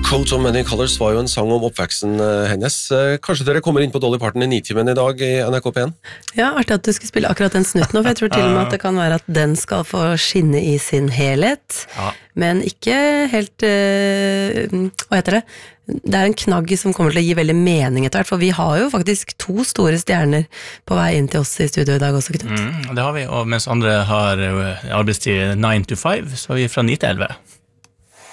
Coat of Many Colors var jo en sang om oppveksten hennes. Kanskje dere kommer inn på Dolly Parton i Nitimen i dag i NRK P1? Ja, artig at du skulle spille akkurat den snutten nå, for jeg tror til og med at det kan være at den skal få skinne i sin helhet, men ikke helt, hva heter det? Det en knagg som kommer til å gi veldig mening etter hvert, for vi har jo faktisk 2 store stjerner på vei inn til oss i studio i dag også, Knut. Det har vi, og mens andre har arbeidstid 9 to 5, så er vi fra 9 til 11.